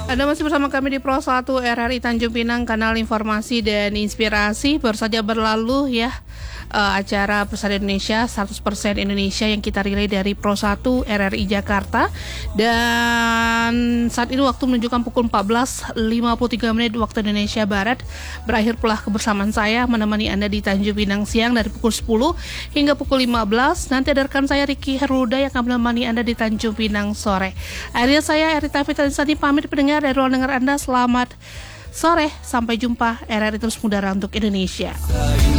Anda masih bersama kami di Pro 1 RRI Tanjung Pinang, kanal informasi dan inspirasi. Baru saja berlalu ya acara Persada Indonesia 100% Indonesia yang kita relay dari Pro 1 RRI Jakarta. Dan saat ini waktu menunjukkan pukul 14.53 waktu Indonesia Barat. Berakhir pula kebersamaan saya menemani Anda di Tanjung Pinang siang dari pukul 10 hingga pukul 15. Nanti ada rekan saya Ricky Heruda yang akan menemani Anda di Tanjung Pinang sore. Akhirnya saya Erita Fitri pamit pendengar dari ruang dengar Anda. Selamat sore, sampai jumpa. RRI terus mengudara untuk Indonesia.